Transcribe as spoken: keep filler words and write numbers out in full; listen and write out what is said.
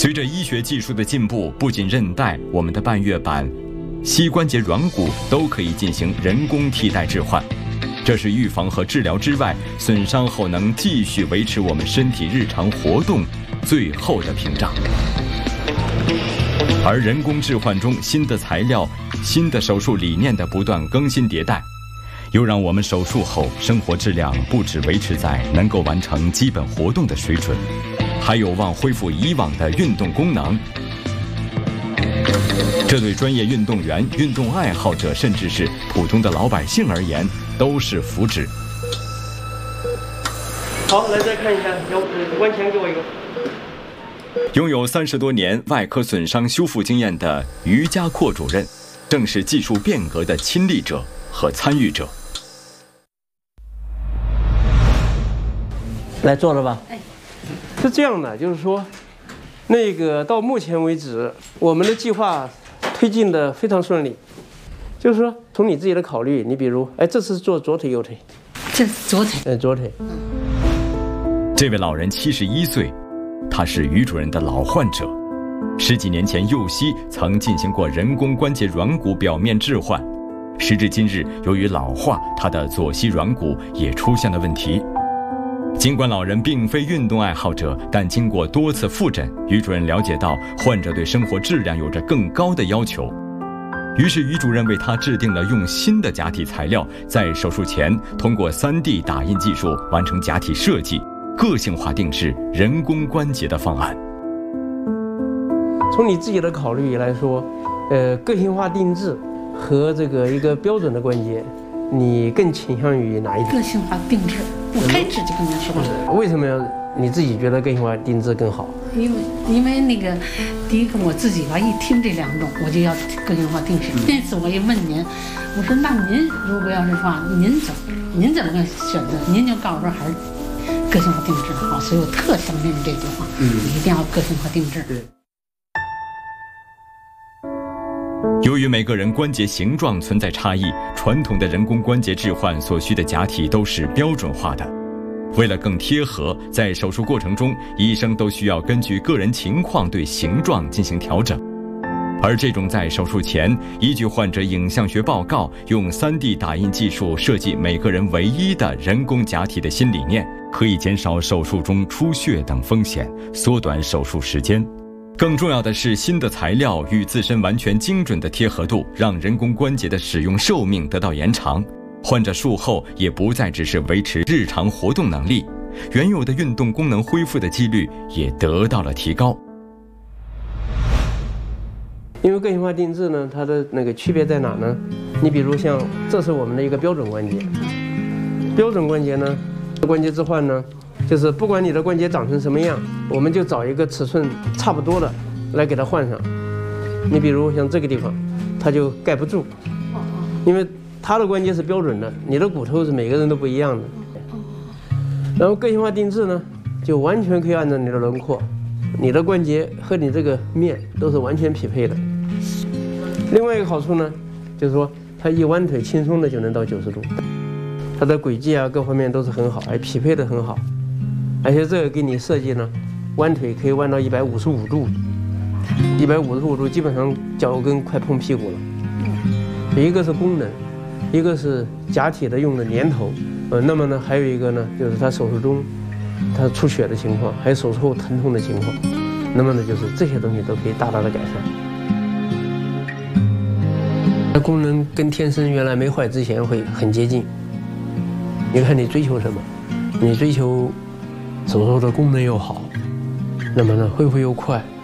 随着医学技术的进步，不仅韧带、我们的半月板、膝关节软骨都可以进行人工替代置换，这是预防和治疗之外，损伤后能继续维持我们身体日常活动最后的屏障。而人工置换中，新的材料、新的手术理念的不断更新迭代，又让我们手术后生活质量不只维持在能够完成基本活动的水准，还有望恢复以往的运动功能。这对专业运动员、运动爱好者，甚至是普通的老百姓而言，都是福祉。 好，来再看一下，要弯前给我一个。 拥有三十多年外科损伤修复经验的于家阔主任，正是技术变革的亲历者和参与者。 来坐了吧。哎，是这样的，就是说，那个到目前为止，我们的计划推进的非常顺利。就是说，从你自己的考虑，你比如，哎，这次做左腿右腿？ 这左腿。 呃，左腿。 这位老人七十一岁。他是于主任的老患者，十几年前右膝曾进行过人工关节软骨表面置换，时至今日，由于老化，他的左膝软骨也出现了问题。尽管老人并非运动爱好者，但经过多次复诊，于主任了解到患者对生活质量有着更高的要求。于是于主任为他制定了用新的假体材料，在手术前通过 三 D 打印技术完成假体设计，个性化定制人工关节的方案。 从你自己的考虑来说，呃，个性化定制和这个一个标准的关节，你更倾向于哪一种？ 个性化定制，我开始就跟他说了。 为什么要你自己觉得个性化定制更好？ 因为因为那个，第一个我自己吧，一听这两种，我就要个性化定制。那次我一问您，我说那您如果要是说您怎您怎么个选择？您就告诉我还是个性化定制的好，所以我特相信这句话，嗯，一定要个性化定制。 对。 由于每个人关节形状存在差异，传统的人工关节置换所需的假体都是标准化的。为了更贴合，在手术过程中，医生都需要根据个人情况对形状进行调整。而这种在手术前依据患者影像学报告，用 三 D 打印技术设计每个人唯一的人工假体的新理念，可以减少手术中出血等风险，缩短手术时间。更重要的是，新的材料与自身完全精准的贴合度，让人工关节的使用寿命得到延长。患者术后也不再只是维持日常活动能力，原有的运动功能恢复的几率也得到了提高。 因为个性化定制呢，它的那个区别在哪呢？你比如像这是我们的一个标准关节，标准关节呢，关节置换呢，就是不管你的关节长成什么样，我们就找一个尺寸差不多的来给它换上。你比如像这个地方，它就盖不住，因为它的关节是标准的，你的骨头是每个人都不一样的。然后个性化定制呢，就完全可以按照你的轮廓，你的关节和你这个面都是完全匹配的。另外一个好处呢，就是说它一弯腿轻松的就能到九十度，它的轨迹啊各方面都是很好，还匹配的很好。而且这个给你设计呢，弯腿可以弯到一百五十五度，一百五十五度基本上脚跟快碰屁股了。一个是功能，一个是假体的用的年头，呃，那么呢还有一个呢，就是他手术中他出血的情况，还有手术后疼痛的情况，那么呢就是这些东西都可以大大的改善。它功能跟天生原来没坏之前会很接近。你看你追求什么？你追求手术的功能又好，那么呢恢复又快，